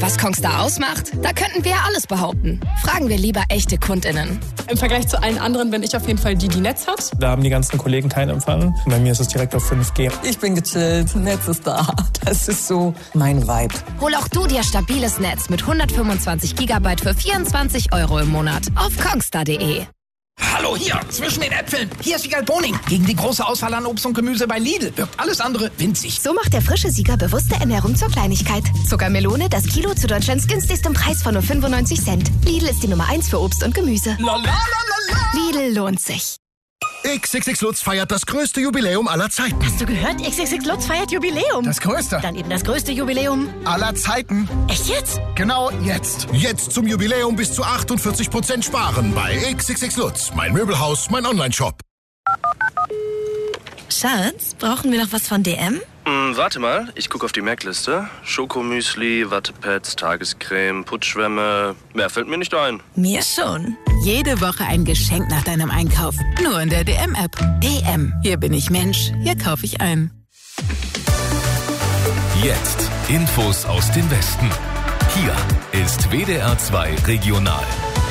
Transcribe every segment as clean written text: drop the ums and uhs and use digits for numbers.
Was Kongstar ausmacht? Da könnten wir alles behaupten. Fragen wir lieber echte KundInnen. Im Vergleich zu allen anderen bin ich auf jeden Fall die Netz hat. Da haben die ganzen Kollegen keinen Empfang. Bei mir ist es direkt auf 5G. Ich bin gechillt, Netz ist da. Das ist so mein Vibe. Hol auch du dir stabiles Netz mit 125 GB für 24 € im Monat auf kongstar.de. Hallo hier, zwischen den Äpfeln. Hier ist Wiegald Boning. Gegen die große Auswahl an Obst und Gemüse bei Lidl wirkt alles andere winzig. So macht der frische Sieger bewusste Ernährung zur Kleinigkeit. Zuckermelone, das Kilo zu Deutschlands günstigstem Preis von nur 95 Cent. Lidl ist die Nummer 1 für Obst und Gemüse. Lidl lohnt sich. XXX Lutz feiert das größte Jubiläum aller Zeiten. Hast du gehört? XXX Lutz feiert Jubiläum. Das größte? Dann eben das größte Jubiläum aller Zeiten. Echt jetzt? Genau jetzt. Jetzt zum Jubiläum bis zu 48% sparen bei XXX Lutz. Mein Möbelhaus, mein Onlineshop. Schatz, brauchen wir noch was von DM? Warte mal, ich gucke auf die Merkliste. Schokomüsli, Wattepads, Tagescreme, Putzschwämme. Mehr fällt mir nicht ein. Mir schon. Jede Woche ein Geschenk nach deinem Einkauf. Nur in der DM-App. DM. Hier bin ich Mensch. Hier kaufe ich ein. Jetzt Infos aus dem Westen. Hier ist WDR 2 Regional.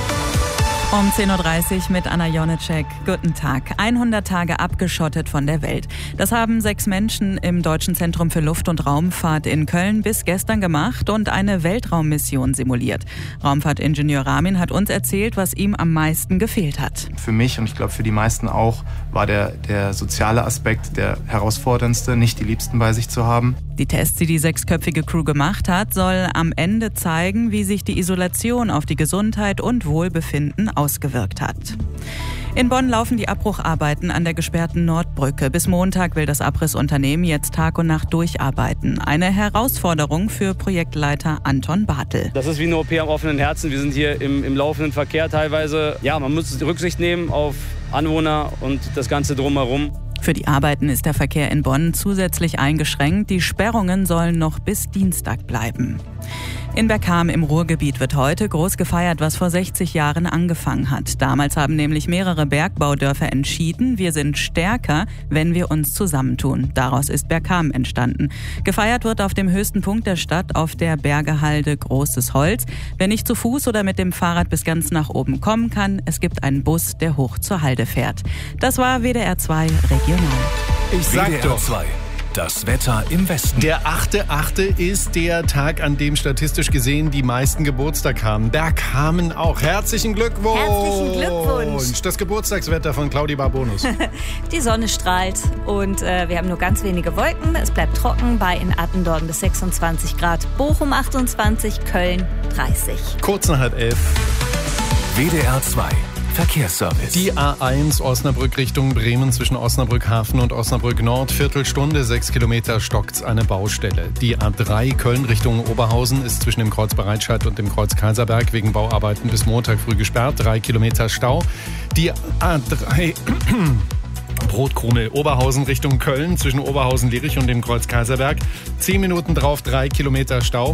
Um 10.30 Uhr mit Anna Jonitschek. Guten Tag. 100 Tage abgeschottet von der Welt. Das haben 6 Menschen im Deutschen Zentrum für Luft- und Raumfahrt in Köln bis gestern gemacht und eine Weltraummission simuliert. Raumfahrtingenieur Ramin hat uns erzählt, was ihm am meisten gefehlt hat. Für mich und ich glaube für die meisten auch war der soziale Aspekt der herausforderndste, nicht die Liebsten bei sich zu haben. Die Tests, die 6-köpfige Crew gemacht hat, soll am Ende zeigen, wie sich die Isolation auf die Gesundheit und Wohlbefinden ausgewirkt hat. In Bonn laufen die Abbrucharbeiten an der gesperrten Nordbrücke. Bis Montag will das Abrissunternehmen jetzt Tag und Nacht durcharbeiten. Eine Herausforderung für Projektleiter Anton Bartel. Das ist wie eine OP am offenen Herzen. Wir sind hier im laufenden Verkehr teilweise. Ja, man muss Rücksicht nehmen auf Anwohner und das Ganze drumherum. Für die Arbeiten ist der Verkehr in Bonn zusätzlich eingeschränkt. Die Sperrungen sollen noch bis Dienstag bleiben. In Bergham im Ruhrgebiet wird heute groß gefeiert, was vor 60 Jahren angefangen hat. Damals haben nämlich mehrere Bergbaudörfer entschieden, wir sind stärker, wenn wir uns zusammentun. Daraus ist Bergham entstanden. Gefeiert wird auf dem höchsten Punkt der Stadt auf der Bergehalde Großes Holz. Wer nicht zu Fuß oder mit dem Fahrrad bis ganz nach oben kommen kann, es gibt einen Bus, der hoch zur Halde fährt. Das war WDR 2 Regional. Ich sag WDR doch. 2. Das Wetter im Westen. Der 8.8. ist der Tag, an dem statistisch gesehen die meisten Geburtstag haben. Berghamen auch. Herzlichen Glückwunsch. Herzlichen Glückwunsch. Das Geburtstagswetter von Claudi Barbonus. Die Sonne strahlt und wir haben nur ganz wenige Wolken. Es bleibt trocken bei in Attendorn bis 26 Grad, Bochum 28, Köln 30. Kurz nach 11:30. WDR 2. Verkehrsservice. Die A1 Osnabrück Richtung Bremen zwischen Osnabrück Hafen und Osnabrück Nord. Viertelstunde, 6 Kilometer stockt's eine Baustelle. Die A3 Köln Richtung Oberhausen ist zwischen dem Kreuz Bereitscheid und dem Kreuz Kaiserberg wegen Bauarbeiten bis Montag früh gesperrt. 3 Kilometer Stau. Die A3 Brotkrummel Oberhausen Richtung Köln zwischen Oberhausen-Lierich und dem Kreuz Kaiserberg. 10 Minuten drauf, 3 Kilometer Stau.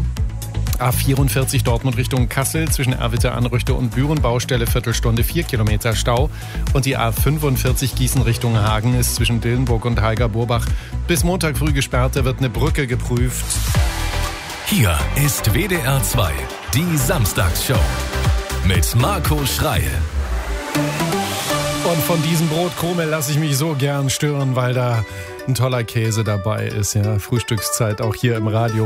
A44 Dortmund Richtung Kassel zwischen Erwitte-Anrüchte und Büren, Baustelle Viertelstunde, 4 Kilometer Stau. Und die A45 Gießen Richtung Hagen ist zwischen Dillenburg und Heiger-Burbach bis Montag früh gesperrt. Da wird eine Brücke geprüft. Hier ist WDR 2, die Samstagsshow mit Marco Schreil. Und von diesem Brotkrummel lasse ich mich so gern stören, weil da ein toller Käse dabei ist. Ja, Frühstückszeit auch hier im Radio.